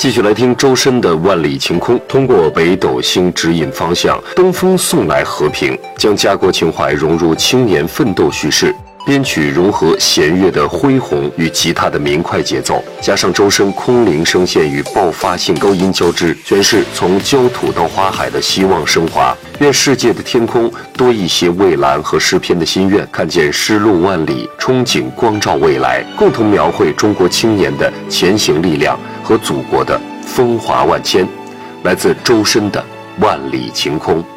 继续来听周深的《万里晴空》，通过北斗星指引方向，东风送来和平，将家国情怀融入青年奋斗叙事。编曲融合弦乐的恢宏与吉他的明快节奏，加上周深空灵声线与爆发性高音交织，诠释从焦土到花海的希望升华。愿世界的天空多一些蔚蓝和诗篇的心愿，看见诗路万里，憧憬光照未来，共同描绘中国青年的前行力量和祖国的风华万千。来自周深的《万里晴空》。